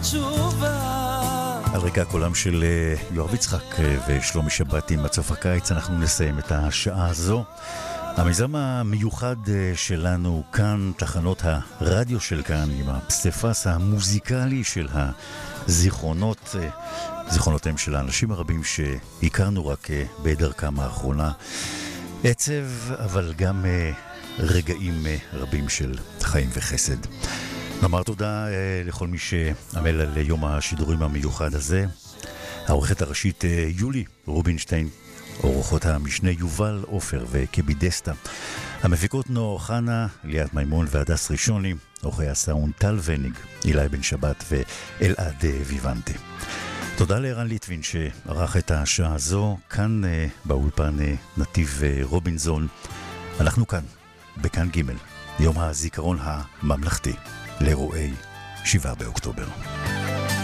על רקע קולם של יואב יצחק ושלומי שבת עם מצוף הקיץ אנחנו נסיים את השעה הזו. המיזם המיוחד שלנו כאן, תחנות הרדיו של כאן, עם הפסיפס המוזיקלי של זיכרונותיהם של האנשים הרבים שהכרנו רק בדרכם האחרונה. עצב, אבל גם רגעים רבים של חיים וחסד. נאמר תודה לכל מי שעמל על יום השידורים המיוחד הזה. העורכת הראשית יולי רובינשטיין, עורכות המשנה יובל אופר וקבי דסטה, המפיקות נור חנה, ליאת מימון והדס ראשוני, עורכי הסאונד טל וניג, אילי בן שבת ואלעד ויוונטי. תודה לערן ליטווין שערך את השעה הזו, כאן באולפן נתיב רובינזון. אנחנו כאן, בכאן ג', יום הזיכרון הממלכתי לאירועי 7 באוקטובר.